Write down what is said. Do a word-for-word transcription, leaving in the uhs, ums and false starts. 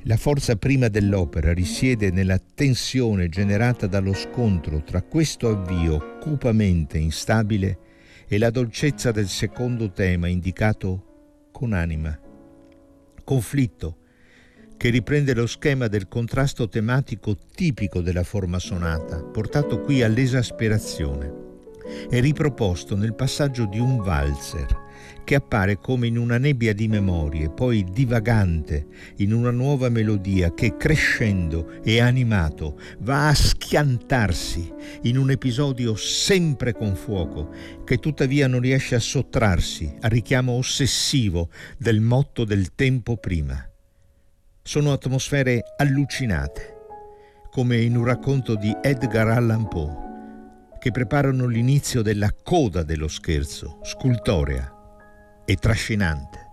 La forza prima dell'opera risiede nella tensione generata dallo scontro tra questo avvio cupamente instabile e la dolcezza del secondo tema indicato con anima. Conflitto che riprende lo schema del contrasto tematico tipico della forma sonata, portato qui all'esasperazione. È riproposto nel passaggio di un valzer che appare come in una nebbia di memorie, poi divagante in una nuova melodia che, crescendo e animato, va a schiantarsi in un episodio sempre con fuoco, che tuttavia non riesce a sottrarsi al richiamo ossessivo del motto del tempo prima. Sono atmosfere allucinate, come in un racconto di Edgar Allan Poe, che preparano l'inizio della coda dello scherzo, scultorea e trascinante.